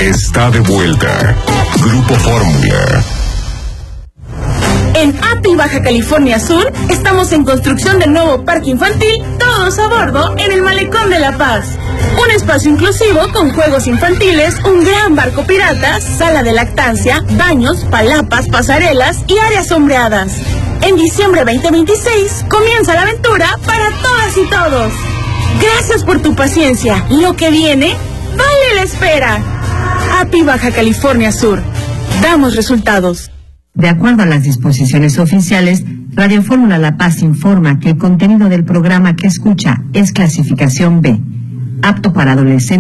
está de vuelta. Grupo Fórmula. En API Baja California Sur estamos en construcción del nuevo parque infantil Todos a Bordo en el Malecón de La Paz. Un espacio inclusivo con juegos infantiles, un gran barco pirata, sala de lactancia, baños, palapas, pasarelas y áreas sombreadas. En diciembre 2026 comienza la aventura para todas y todos. Gracias por tu paciencia. Lo que viene vale la espera. API Baja California Sur. Damos resultados. De acuerdo a las disposiciones oficiales, Radio Fórmula La Paz informa que el contenido del programa que escucha es clasificación B, apto para adolescentes.